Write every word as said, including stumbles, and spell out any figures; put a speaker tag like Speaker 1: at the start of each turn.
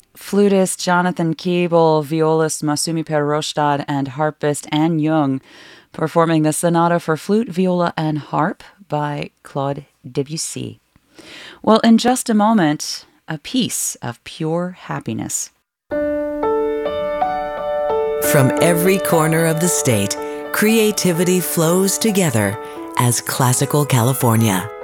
Speaker 1: flutist Jonathan Keeble, violist Masumi Per-Rostad, and harpist Anne Young performing the Sonata for Flute, Viola, and Harp by Claude Debussy. Well, in just a moment, a piece of pure happiness.
Speaker 2: From every corner of the state, creativity flows together as Classical California.